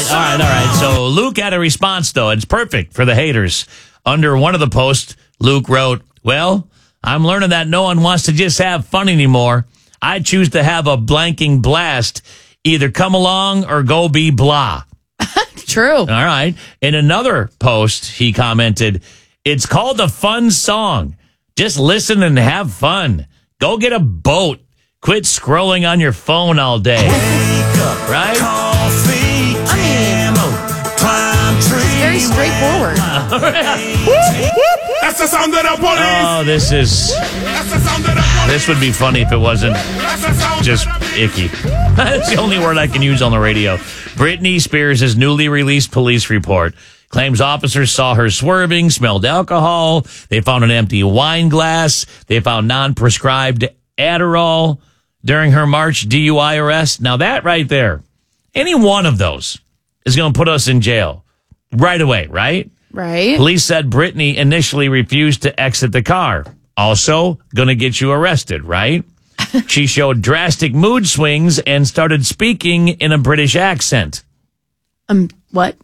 right. So Luke had a response, though. It's perfect for the haters. Under one of the posts, Luke wrote, well, I'm learning that no one wants to just have fun anymore. I choose to have a blanking blast. Either come along or go be blah. True. All right. In another post, he commented, it's called a fun song. Just listen and have fun. Go get a boat. Quit scrolling on your phone all day. Wake up, right? Coffee, camo, climb tree. It's very straightforward. That's the sound of the police. Oh, this would be funny if it wasn't just icky. That's the only word I can use on the radio. Britney Spears' newly released police report claims officers saw her swerving, smelled alcohol. They found an empty wine glass. They found non-prescribed Adderall during her March DUI arrest. Now that right there, any one of those is going to put us in jail right away, right? Right. Police said Britney initially refused to exit the car. Also, going to get you arrested, right? She showed drastic mood swings and started speaking in a British accent. What?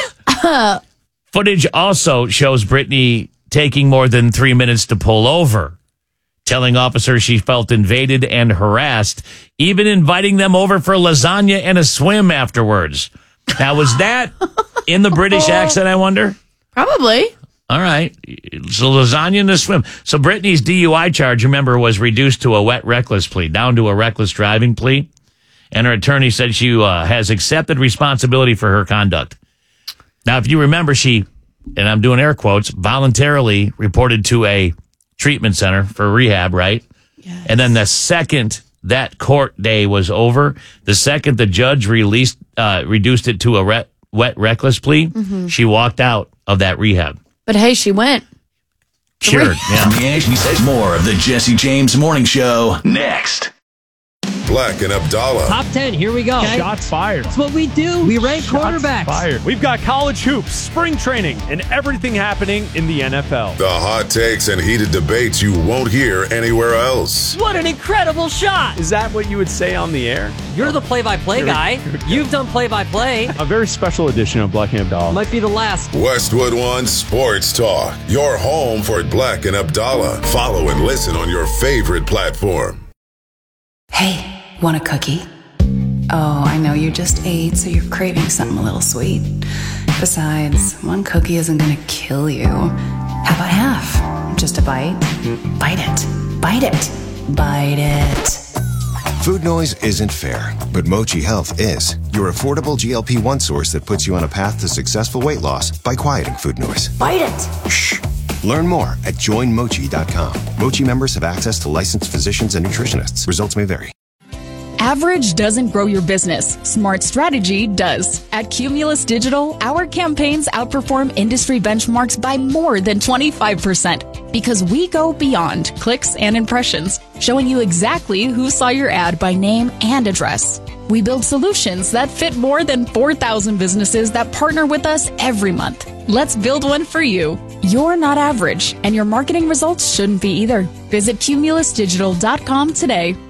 Footage also shows Britney taking more than 3 minutes to pull over, telling officers she felt invaded and harassed, even inviting them over for lasagna and a swim afterwards. Now, was that in the British accent, I wonder? Probably. All right. So lasagna and a swim. So Britney's DUI charge, remember, was reduced to a wet reckless plea, down to a reckless driving plea. And her attorney said she has accepted responsibility for her conduct. Now, if you remember, she, and I'm doing air quotes, voluntarily reported to a treatment center for rehab, right? Yes. And then the second that court day was over, the second the judge reduced it to a wet reckless plea, she walked out of that rehab. But hey, she went. Cured, yeah. He says more of the Jesse James Morning Show next. Black and Abdallah. Top 10, here we go. Okay. Shots fired. That's what we do. We rank quarterbacks. Fired. We've got college hoops, spring training, and everything happening in the NFL. The hot takes and heated debates you won't hear anywhere else. What an incredible shot. Is that what you would say on the air? You're the play-by-play guy. You've done play-by-play. A very special edition of Black and Abdallah. Might be the last. Westwood One Sports Talk. Your home for Black and Abdallah. Follow and listen on your favorite platform. Hey. Want a cookie? Oh, I know you just ate, so you're craving something a little sweet. Besides, one cookie isn't gonna kill you. How about half? Just a bite? Bite it. Bite it. Bite it. Food noise isn't fair, but Mochi Health is. Your affordable GLP-1 source that puts you on a path to successful weight loss by quieting food noise. Bite it. Shh. Learn more at joinmochi.com. Mochi members have access to licensed physicians and nutritionists. Results may vary. Average doesn't grow your business. Smart strategy does. At Cumulus Digital, our campaigns outperform industry benchmarks by more than 25% because we go beyond clicks and impressions, showing you exactly who saw your ad by name and address. We build solutions that fit more than 4,000 businesses that partner with us every month. Let's build one for you. You're not average, and your marketing results shouldn't be either. Visit cumulusdigital.com today.